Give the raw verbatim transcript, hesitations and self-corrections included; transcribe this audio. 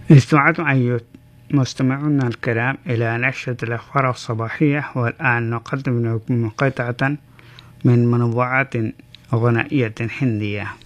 استمعتم أيها مستمعون الكرام إلى نشرة الأخبار الصباحية، والآن نقدم لكم قطعة من منوعات غنائية هندية.